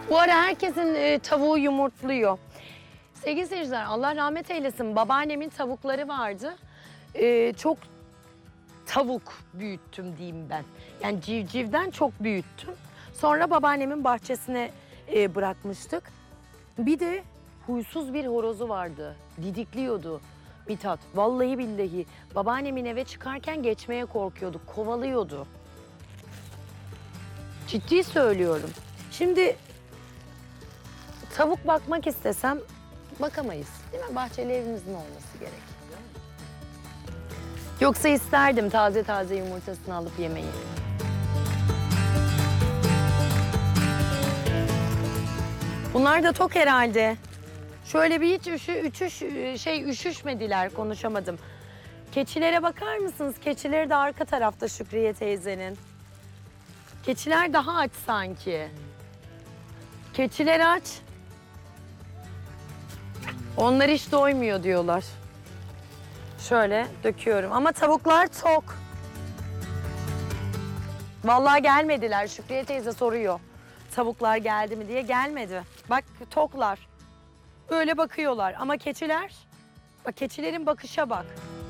Bu ara herkesin tavuğu yumurtluyor. Sevgili seyirciler, Allah rahmet eylesin. Babaannemin tavukları vardı. Çok tavuk büyüttüm diyeyim ben. Yani civcivden çok büyüttüm. Sonra babaannemin bahçesine bırakmıştık. Bir de huysuz bir horozu vardı. Didikliyordu Mithat. Vallahi billahi. Babaannemin eve çıkarken geçmeye korkuyordu. Kovalıyordu. Ciddi söylüyorum. Şimdi tavuk bakmak istesem bakamayız. Değil mi? Bahçeli evimizin olması gerek. Yoksa isterdim taze taze yumurtasını alıp yemeyi. Bunlar da tok herhalde. Şöyle bir hiç üşüşmediler, konuşamadım. Keçilere bakar mısınız? Keçileri de arka tarafta Şükriye teyzenin. Keçiler daha aç sanki. Keçiler aç. Onlar hiç doymuyor diyorlar. Şöyle döküyorum ama tavuklar tok. Vallahi gelmediler. Şükriye teyze soruyor. Tavuklar geldi mi diye, gelmedi. Bak toklar. Böyle bakıyorlar ama keçiler, bak keçilerin bakışa bak.